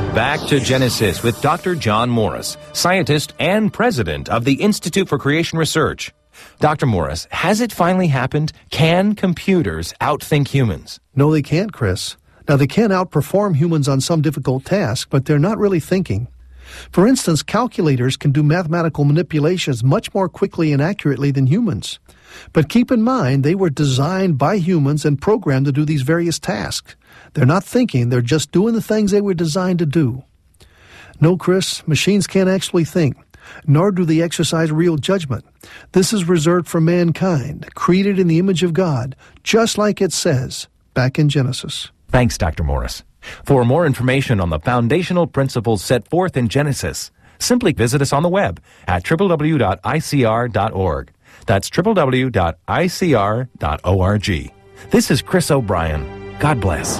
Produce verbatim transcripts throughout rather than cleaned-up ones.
Back to Genesis with Doctor John Morris, scientist and president of the Institute for Creation Research. Doctor Morris, has it finally happened? Can computers outthink humans? No, they can't, Chris. Now, they can outperform humans on some difficult task, but they're not really thinking. For instance, calculators can do mathematical manipulations much more quickly and accurately than humans. But keep in mind, they were designed by humans and programmed to do these various tasks. They're not thinking, they're just doing the things they were designed to do. No, Chris, machines can't actually think, nor do they exercise real judgment. This is reserved for mankind, created in the image of God, just like it says back in Genesis. Thanks, Doctor Morris. For more information on the foundational principles set forth in Genesis, simply visit us on the web at w w w dot i c r dot org. That's w w w dot i c r dot org. This is Chris O'Brien. God bless.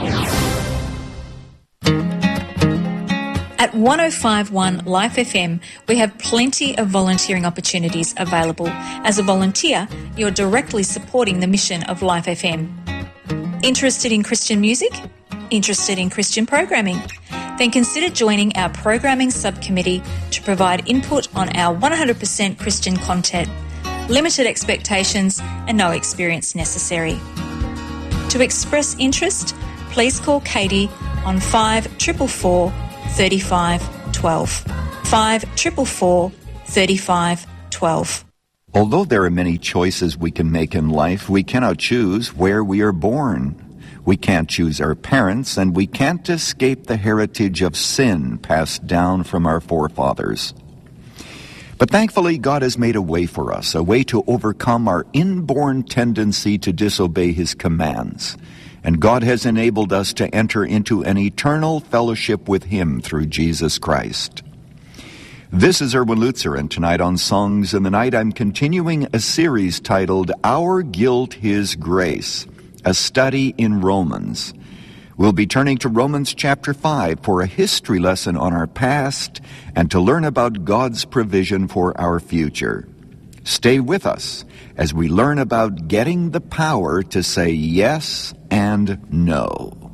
At one oh five point one Life F M, we have plenty of volunteering opportunities available. As a volunteer, you're directly supporting the mission of Life F M. Interested in Christian music? Interested in Christian programming? Then consider joining our programming subcommittee to provide input on our one hundred percent Christian content. Limited expectations and no experience necessary. To express interest, please call Katie on five four four four, three five one two. five four four four, three five one two. Although there are many choices we can make in life, we cannot choose where we are born. We can't choose our parents, and we can't escape the heritage of sin passed down from our forefathers. But thankfully, God has made a way for us, a way to overcome our inborn tendency to disobey His commands. And God has enabled us to enter into an eternal fellowship with Him through Jesus Christ. This is Erwin Lutzer, and tonight on Songs in the Night, I'm continuing a series titled Our Guilt, His Grace, a study in Romans. We'll be turning to Romans chapter five for a history lesson on our past and to learn about God's provision for our future. Stay with us as we learn about getting the power to say yes and no.